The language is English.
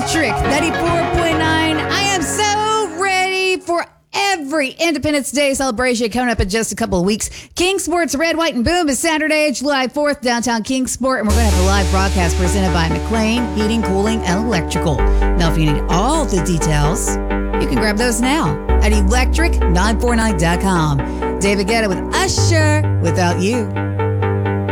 Electric 94.9. I am so ready for every Independence Day celebration coming up in just a couple of weeks. Kingsport's Red, White, and Boom is Saturday, July 4th, downtown Kingsport, and we're going to have a live broadcast presented by McLean Heating, Cooling, and Electrical. Now, if you need all the details, you can grab those now at electric949.com. David Guetta with Usher, Without You.